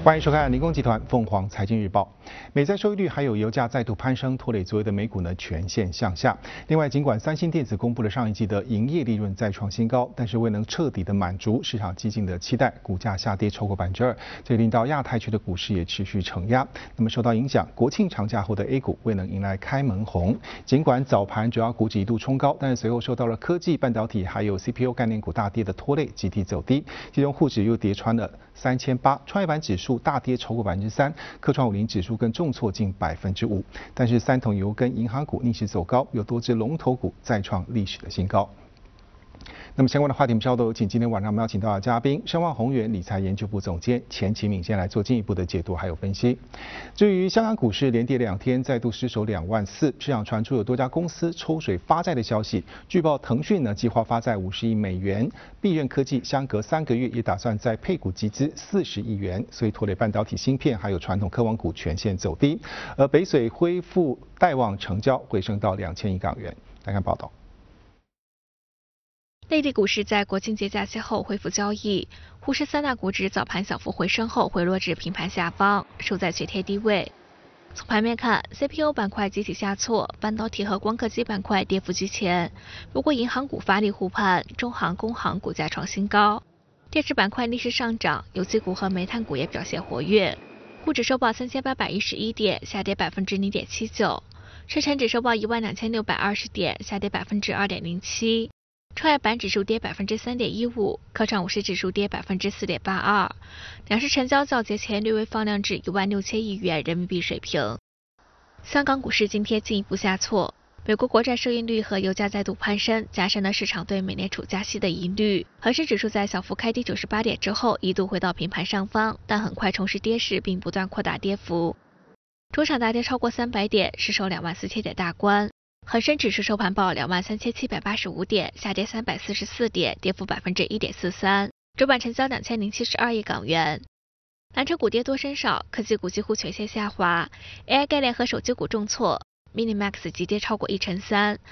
欢迎收看林工集团凤凰财经日报。美债收益率还有油价再度攀升，拖累昨夜的美股呢全线向下。另外，尽管三星电子公布了上一季的营业利润再创新高，但是未能彻底的满足市场激进的期待，股价下跌超过2%，这令到亚太区的股市也持续承压。那么受到影响，国庆长假后的 A 股未能迎来开门红。尽管早盘主要股指一度冲高，但是随后受到了科技、半导体还有 CPU 概念股大跌的拖累，集体走低。其中沪指又跌穿了3800，创业板指数大跌超过3%，科创50指数更重挫近5%。但是三桶油跟银行股逆势走高，有多只龙头股再创历史的新高。那么相关的话题，我们稍后请今天晚上我们邀请到的嘉宾，声望宏源理财研究部总监钱其敏先来做进一步的解读还有分析。至于香港股市连跌2天，再度失守24000，市场传出有多家公司抽水发债的消息。据报腾讯呢计划发债50亿美元，必任科技相隔3个月也打算在配股集资40亿元，所以拖累半导体芯片还有传统科网股全线走低。而北水恢复待望成交回升到2000亿港元。来看报道。 内地股市在国庆节假期后恢复交易，沪深三大股指早盘小幅回升后回落至平盘下方，收在全贴低位。从盘面看 ，CPU 板块集体下挫，半导体和光刻机板块跌幅居前。不过银行股发力护盘，中行、工行股价创新高，电池板块逆势上涨，油气股和煤炭股也表现活跃。沪指收报3811点，下跌0.79%；深成指收报12620点，下跌2.07%。创业板指数跌3.15%，科创50指数跌4.82%，两市成交较节前略微放量至16000亿元人民币水平。香港股市今天进一步下挫，美国国债收益率和油价再度攀升，加深了市场对美联储加息的疑虑。恒生指数在小幅开低98点之后，一度回到平盘上方，但很快重拾跌势，并不断扩大跌幅。中场大跌超过300点，失守24000点大关。恒生指数收盘报23785点，下跌344点，跌幅1.43%。主板成交2072亿港元。蓝筹股跌多升少，科技股几乎全线下滑 ，AI 概念和手机股重挫 ，Minimax 急跌超过1成3%，